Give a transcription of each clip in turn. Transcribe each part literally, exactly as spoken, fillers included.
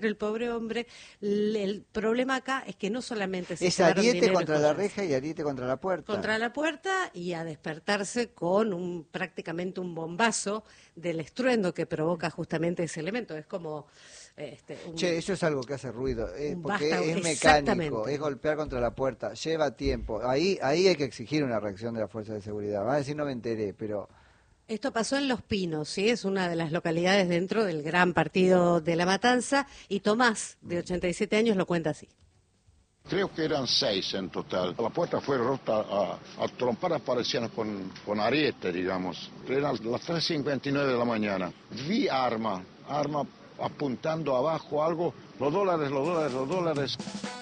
el pobre hombre. El problema acá es que no solamente se es llevaron ariete dinero contra y la joyas, reja y ariete contra la puerta. Contra la puerta y a despertarse con un prácticamente un bombazo del estruendo que provoca justamente ese elemento. Es como... Este, un, che, eso es algo que hace ruido, eh, porque vástago, es mecánico, es golpear contra la puerta, lleva tiempo. Ahí ahí hay que exigir una reacción de las fuerzas de seguridad. Van a decir, no me enteré, pero... Esto pasó en Los Pinos, ¿sí? Es una de las localidades dentro del gran partido de La Matanza, y Tomás, de ochenta y siete años, lo cuenta así. Creo que eran seis en total. La puerta fue rota, a, a trompar aparecían con, con ariete, digamos. Eran las tres cincuenta y nueve de la mañana. Vi arma, arma apuntando abajo algo, los dólares, los dólares, los dólares.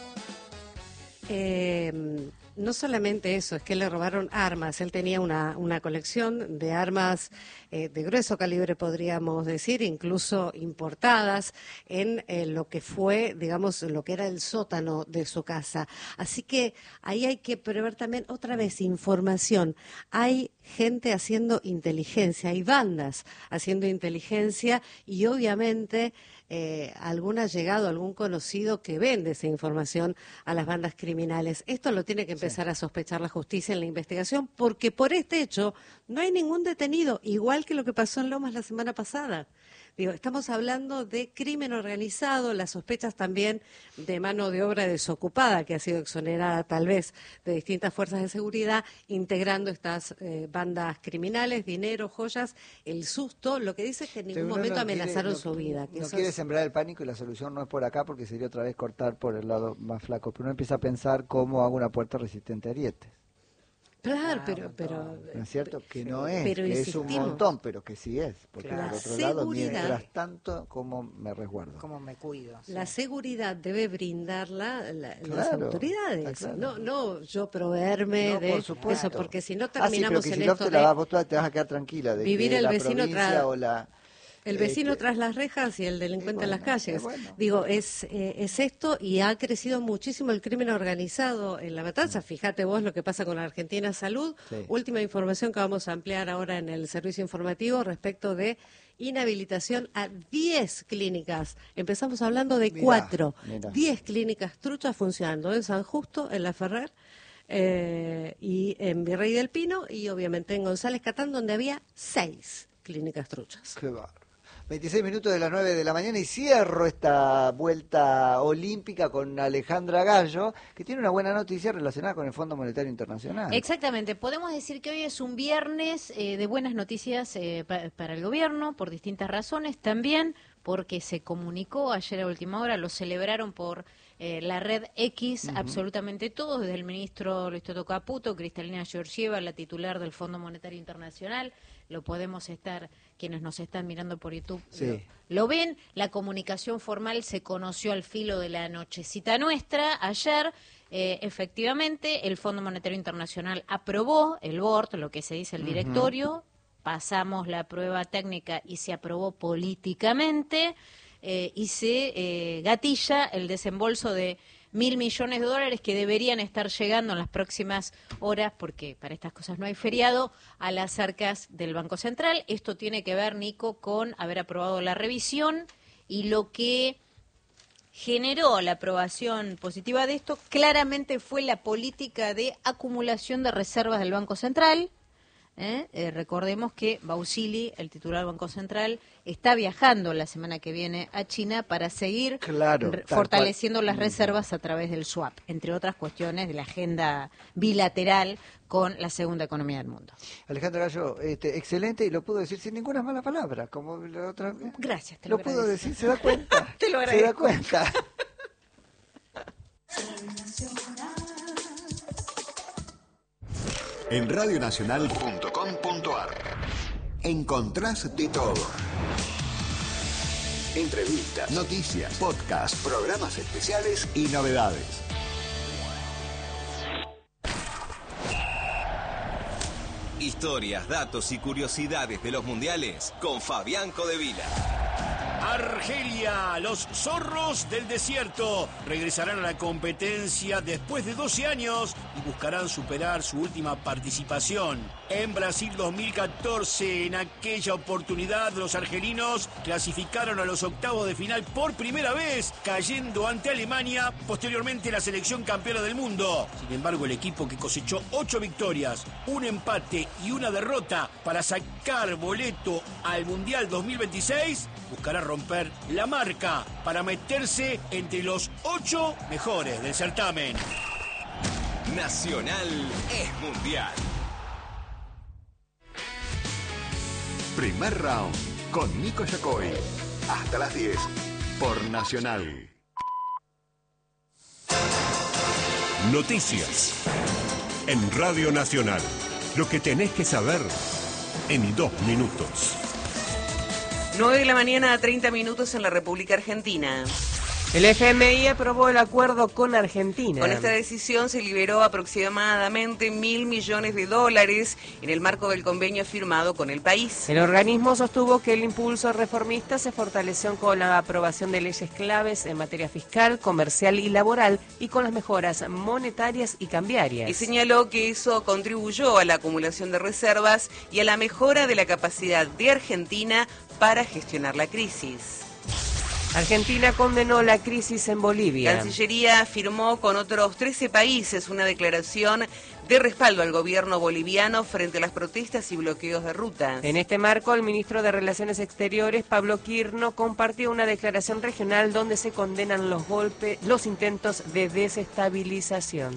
Eh, no solamente eso, es que le robaron armas. Él tenía una, una colección de armas eh, de grueso calibre, podríamos decir, incluso importadas en eh, lo que fue, digamos, lo que era el sótano de su casa. Así que ahí hay que prever también otra vez información. Hay gente haciendo inteligencia, hay bandas haciendo inteligencia y obviamente... Eh, algún allegado, algún conocido que vende esa información a las bandas criminales. Esto lo tiene que empezar sí. a sospechar la justicia en la investigación, porque por este hecho no hay ningún detenido, igual que lo que pasó en Lomas la semana pasada. Digo, estamos hablando de crimen organizado, las sospechas también de mano de obra desocupada, que ha sido exonerada tal vez de distintas fuerzas de seguridad, integrando estas eh, bandas criminales, dinero, joyas, el susto, lo que dice es que en ningún Uno momento no amenazaron quiere, su no, vida. Que no eso quiere es... sembrar el pánico y la solución no es por acá porque sería otra vez cortar por el lado más flaco, pero uno empieza a pensar cómo hago una puerta resistente a arietes. Claro, ah, pero, pero... ¿no es cierto? Que no es, pero que es un montón, pero que sí es. Porque claro. por otro seguridad, lado, mientras tanto, ¿cómo me resguardo? ¿Cómo me cuido? Sí. La seguridad debe brindarla la, claro, las autoridades. claro. No no yo proveerme no, de por supuesto. eso, porque si no ah, terminamos sí, pero que en si no esto te de... la vas, vos te vas a quedar tranquila de vivir que el la vecino provincia tras... o la... El vecino este, tras las rejas y el delincuente bueno, en las calles. Bueno. Digo, es eh, es esto, y ha crecido muchísimo el crimen organizado en La Matanza. Fíjate vos lo que pasa con la Argentina Salud. Sí. Última información que vamos a ampliar ahora en el servicio informativo respecto de inhabilitación a diez clínicas. Empezamos hablando de cuatro. diez clínicas truchas funcionando en San Justo, en La Ferrer, eh, y en Virrey del Pino, y obviamente en González Catán, donde había seis clínicas truchas. Qué bárbaro. veintiséis minutos de las nueve de la mañana y cierro esta vuelta olímpica con Alejandra Gallo, que tiene una buena noticia relacionada con el Fondo Monetario Internacional. Exactamente, podemos decir que hoy es un viernes eh, de buenas noticias eh, pa para el gobierno, por distintas razones, también porque se comunicó ayer a última hora, lo celebraron por eh, la red X, uh-huh. absolutamente todos, desde el ministro Luis Toto Caputo, Cristalina Georgieva, la titular del Fondo Monetario Internacional. Lo podemos estar, quienes nos están mirando por YouTube, sí. lo, lo ven. La comunicación formal se conoció al filo de la nochecita nuestra, ayer. Eh, efectivamente, el Fondo Monetario Internacional aprobó el board, lo que se dice el directorio, uh-huh. pasamos la prueba técnica y se aprobó políticamente, eh, y se eh, gatilla el desembolso de mil millones de dólares que deberían estar llegando en las próximas horas, porque para estas cosas no hay feriado, a las arcas del Banco Central. Esto tiene que ver, Nico, con haber aprobado la revisión, y lo que generó la aprobación positiva de esto claramente fue la política de acumulación de reservas del Banco Central. ¿Eh? Eh, recordemos que Bausili, el titular del Banco Central, está viajando la semana que viene a China para seguir claro, fortaleciendo las reservas a través del swap, entre otras cuestiones de la agenda bilateral con la segunda economía del mundo. Alejandra Gallo, este, excelente, y lo pudo decir sin ninguna mala palabra, como la otra vez. Gracias, te lo, lo pudo decir, se da cuenta. Te lo agradezco. Se da cuenta. En radio nacional punto com punto ar encontrás de todo. Entrevistas, noticias, podcasts, programas especiales y novedades. Historias, datos y curiosidades de los mundiales con Fabián Codevila. Argelia, los zorros del desierto, regresarán a la competencia después de doce años y buscarán superar su última participación en Brasil dos mil catorce. En aquella oportunidad, los argelinos clasificaron a los octavos de final por primera vez, cayendo ante Alemania, posteriormente la selección campeona del mundo. Sin embargo, el equipo que cosechó ocho victorias, un empate y una derrota para sacar boleto al Mundial dos mil veintiséis, buscará romper la marca para meterse entre los ocho mejores del certamen. Nacional es mundial. Primer round con Nico Yacoy. Hasta las diez por Nacional. Noticias en Radio Nacional. Lo que tenés que saber en dos minutos. nueve de la mañana a treinta minutos en la República Argentina. El F M I aprobó el acuerdo con Argentina. Con esta decisión se liberó aproximadamente mil millones de dólares en el marco del convenio firmado con el país. El organismo sostuvo que el impulso reformista se fortaleció con la aprobación de leyes claves en materia fiscal, comercial y laboral y con las mejoras monetarias y cambiarias. Y señaló que eso contribuyó a la acumulación de reservas y a la mejora de la capacidad de Argentina para gestionar la crisis. Argentina condenó la crisis en Bolivia. Cancillería firmó con otros trece países una declaración de respaldo al gobierno boliviano frente a las protestas y bloqueos de rutas. En este marco, el ministro de Relaciones Exteriores, Pablo Quirno, compartió una declaración regional donde se condenan los golpes, los intentos de desestabilización.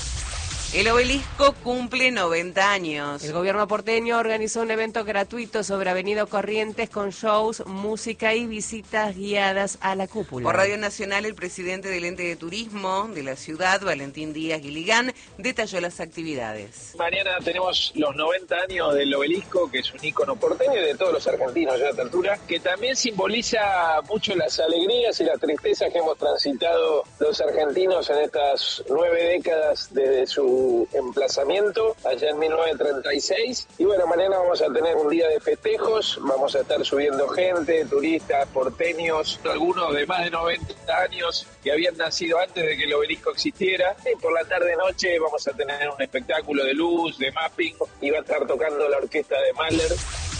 El Obelisco cumple noventa años. El gobierno porteño organizó un evento gratuito sobre Avenida Corrientes con shows, música y visitas guiadas a la cúpula. Por Radio Nacional, el presidente del ente de turismo de la ciudad, Valentín Díaz Guiligán, detalló las actividades. Mañana tenemos los noventa años del Obelisco, que es un ícono porteño y de todos los argentinos ya a esta altura, que también simboliza mucho las alegrías y las tristezas que hemos transitado los argentinos en estas nueve décadas desde su emplazamiento allá en mil novecientos treinta y seis. Y bueno, mañana vamos a tener un día de festejos, vamos a estar subiendo gente, turistas, porteños, algunos de más de noventa años que habían nacido antes de que el Obelisco existiera. Y por la tarde-noche vamos a tener un espectáculo de luz, de mapping, y va a estar tocando la orquesta de Mahler.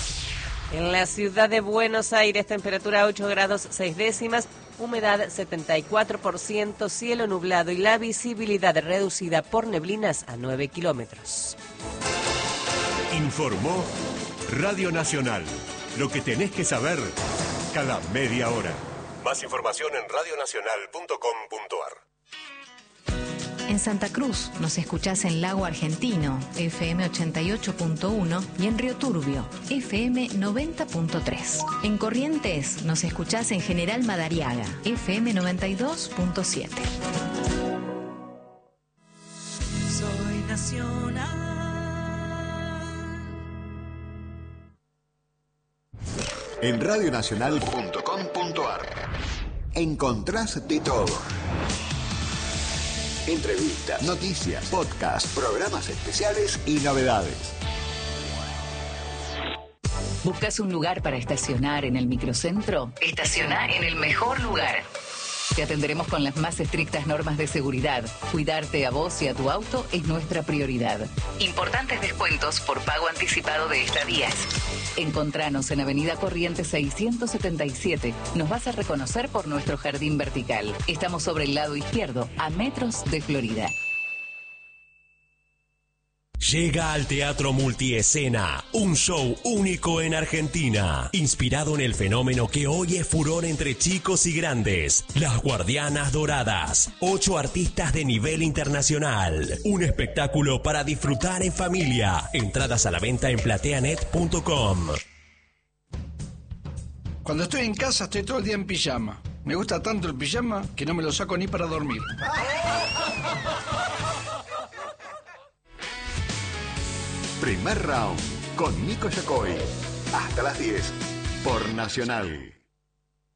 En la ciudad de Buenos Aires, temperatura ocho grados seis décimas, humedad setenta y cuatro por ciento, cielo nublado y la visibilidad reducida por neblinas a nueve kilómetros. Informó Radio Nacional. Lo que tenés que saber cada media hora. Más información en radio nacional punto com punto a r. En Santa Cruz nos escuchás en Lago Argentino, F M ochenta y ocho punto uno, y en Río Turbio, F M noventa punto tres. En Corrientes nos escuchás en General Madariaga, F M noventa y dos punto siete. Soy nacional. En radio nacional punto com punto a r encontrás de todo. Entrevistas, noticias, podcasts, programas especiales y novedades. ¿Buscas un lugar para estacionar en el microcentro? Estaciona en el mejor lugar. Te atenderemos con las más estrictas normas de seguridad. Cuidarte a vos y a tu auto es nuestra prioridad. Importantes descuentos por pago anticipado de estadías. Encontranos en Avenida Corrientes seiscientos setenta y siete. Nos vas a reconocer por nuestro jardín vertical. Estamos sobre el lado izquierdo, a metros de Florida. Llega al Teatro Multiescena, un show único en Argentina, inspirado en el fenómeno que hoy es furor entre chicos y grandes, Las Guardianas Doradas, ocho artistas de nivel internacional, un espectáculo para disfrutar en familia, entradas a la venta en plateanet punto com. Cuando estoy en casa estoy todo el día en pijama, me gusta tanto el pijama que no me lo saco ni para dormir. Primer round con Nico Yacoy. Hasta las diez por Nacional.